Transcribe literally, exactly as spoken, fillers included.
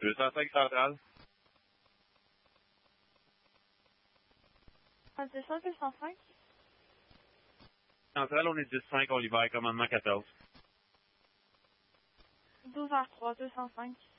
deux cent cinq centrale. deux cents, deux cent cinq. Centrale, on est dix cinq, on libère, commandement quatorze. douze heures trois, deux cent cinq.